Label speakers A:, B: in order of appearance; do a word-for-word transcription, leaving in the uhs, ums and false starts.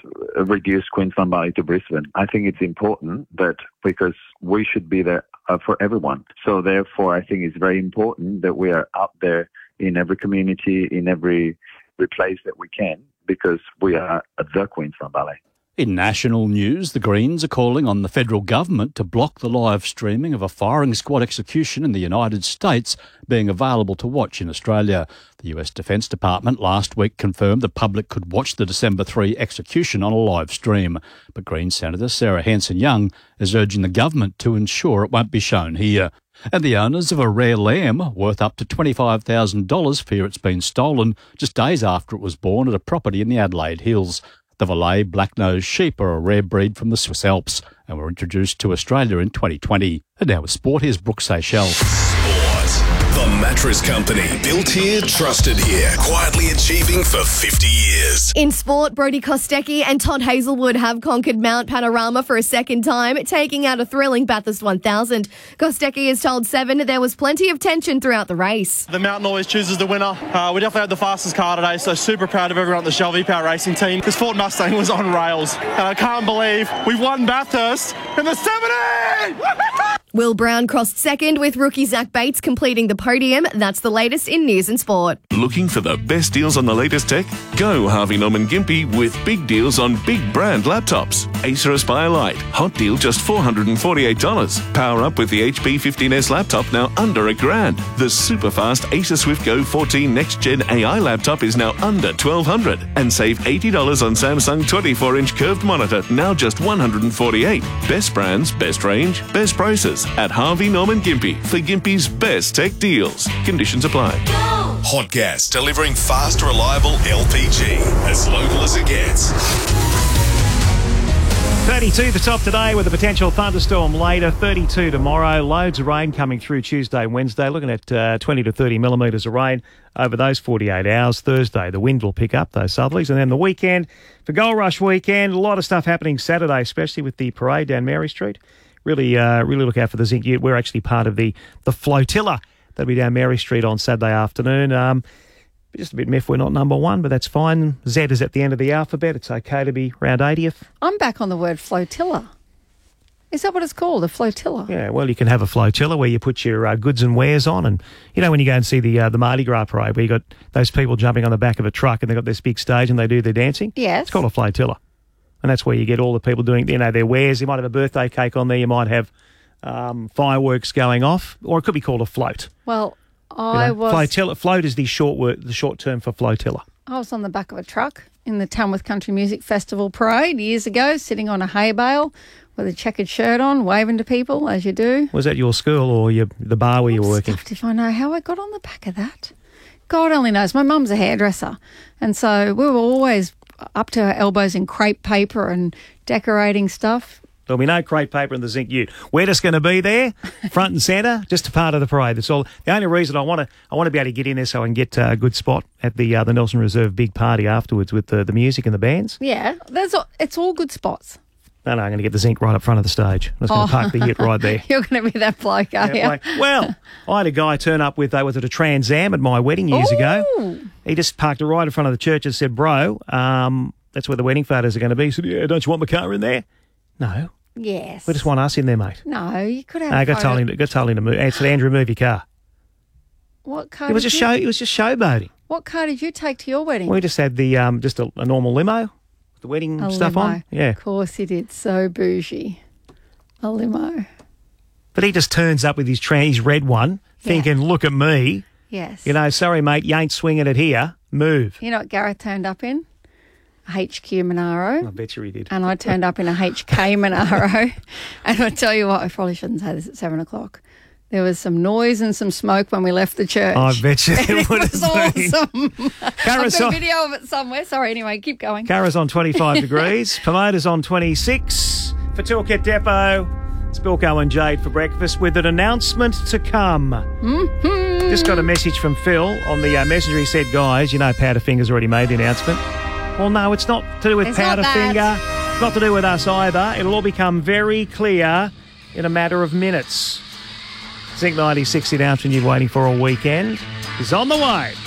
A: reduced Queensland Valley to Brisbane. I think it's important that because we should be there uh, for everyone. So therefore, I think it's very important that we are out there in every community, in every, every place that we can, because we are the Queensland Valley.
B: In national news, the Greens are calling on the federal government to block the live streaming of a firing squad execution in the United States being available to watch in Australia. The U S Defence Department last week confirmed the public could watch the December third execution on a live stream. But Green Senator Sarah Hanson-Young is urging the government to ensure it won't be shown here. And the owners of a rare lamb worth up to twenty-five thousand dollars fear it's been stolen just days after it was born at a property in the Adelaide Hills. The Valais black-nosed sheep are a rare breed from the Swiss Alps and were introduced to Australia in twenty twenty. And now with sport, here's Brooke Seychelles.
C: Sport. The Mattress Company. Built here, trusted here. Quietly achieving for fifty years.
D: In sport, Brodie Kostecki and Todd Hazelwood have conquered Mount Panorama for a second time, taking out a thrilling Bathurst one thousand. Kostecki has told Seven there was plenty of tension throughout the race.
E: The mountain always chooses the winner. Uh, we definitely had the fastest car today, so super proud of everyone at the Shell V-Power Racing team. This Ford Mustang was on rails, and I can't believe we've won Bathurst in the seventy!
D: Will Brown crossed second with rookie Zach Bates completing the podium. That's the latest in news and sport.
F: Looking for the best deals on the latest tech? Go Harvey Norman Gympie with big deals on big brand laptops. Acer Aspire Lite, hot deal just four hundred forty-eight dollars. Power up with the H P fifteen S laptop now under a grand. The super fast Acer Swift Go fourteen Next Gen A I laptop is now under twelve hundred dollars. And save eighty dollars on Samsung twenty-four inch curved monitor, now just one hundred forty-eight dollars. Best brands, best range, best prices at Harvey Norman Gympie for Gympie's best tech deals. Conditions apply.
C: Hot Gas, delivering fast, reliable L P G. As local as it gets.
G: thirty-two the top today with a potential thunderstorm later. thirty-two tomorrow. Loads of rain coming through Tuesday and Wednesday. Looking at uh, twenty to thirty millimetres of rain over those forty-eight hours. Thursday, the wind will pick up, those southerlies. And then the weekend, for Gold Rush weekend, a lot of stuff happening Saturday, especially with the parade down Mary Street. Really, uh, really look out for the Zinc Ute. We're actually part of the, the flotilla that'll be down Mary Street on Saturday afternoon. Um, just a bit miff we're not number one, but that's fine. Z is at the end of the alphabet. It's okay to be round eightieth.
H: I'm back on the word flotilla. Is that what it's called, a flotilla?
G: Yeah, well, you can have a flotilla where you put your uh, goods and wares on. And, you know, when you go and see the uh, the Mardi Gras parade where you got those people jumping on the back of a truck and they've got this big stage and they do their dancing?
H: Yes.
G: It's called a flotilla. And that's where you get all the people doing, you know, their wares. You might have a birthday cake on there. You might have um, fireworks going off. Or it could be called a float.
H: Well, I
G: you know,
H: was...
G: Flotilla, float is the short word, the short term for flotilla.
H: I was on the back of a truck in the Tamworth Country Music Festival parade years ago, sitting on a hay bale with a checkered shirt on, waving to people, as you do.
G: Was that your school or your, the bar where you were working?
H: If I know how I got on the back of that. God only knows. My mum's a hairdresser. And so we were always up to our elbows in crepe paper and decorating stuff.
G: There'll be no crepe paper in the Zinc Ute. We're just going to be there, front and centre, just a part of the parade. That's all. The only reason I want to, I want to be able to get in there so I can get a good spot at the uh, the Nelson Reserve big party afterwards with the, the music and the bands.
H: Yeah, there's all, it's all good spots.
G: No, no, I'm going to get the Zinc right up front of the stage. I'm just going to
H: Oh.
G: park the Ute right there.
H: You're going to be that bloke, are
G: Yeah,
H: you?
G: like, well, I had a guy turn up with, uh, was it a Trans Am at my wedding years
H: Ooh.
G: ago. He just parked it right in front of the church and said, bro, um, that's where the wedding photos are going to be. He said, yeah, don't you want my car in there? No.
H: Yes.
G: We just want us in there, mate.
H: No, you could have.
G: No, I got
H: photo-
G: told him, got told him to move. I said, Andrew, move your car.
H: What car?
G: It was
H: did
G: just
H: you,
G: show. It was just showboating.
H: What car did you take to your wedding?
G: We just had the um, just a, a normal limo, with the wedding
H: a
G: stuff
H: limo.
G: on. Yeah,
H: Of course you did. So bougie. A limo.
G: but he just turns up with his trans, his red one, thinking, "Look at me."
H: Yes.
G: You know, sorry, mate, you ain't swinging it here. Move.
H: You know what Gareth turned up in? A H Q Monaro.
G: I bet you he did.
H: And I turned up in a H K Monaro. And I tell you what, I probably shouldn't say this at seven o'clock. There was some noise and some smoke when we left the church.
G: I bet you
H: And
G: there
H: it
G: would
H: was
G: have been.
H: awesome. I've
G: Gareth's
H: got a
G: on,
H: video of it somewhere. Sorry, anyway, keep going.
G: Gareth's on twenty-five degrees. Pomota's on twenty-six. For Toolkit Depot, it's Bilko and Jade for breakfast with an announcement to come.
H: Mm-hmm.
G: Just got a message from Phil on the uh, messenger. He said, guys, you know Powderfinger's already made the announcement. Well, no, it's not to do with
H: It's not
G: Powderfinger. It's not to do with us either. It'll all become very clear in a matter of minutes. Zinc ninety-six, the announcement you're waiting for all weekend is on the way.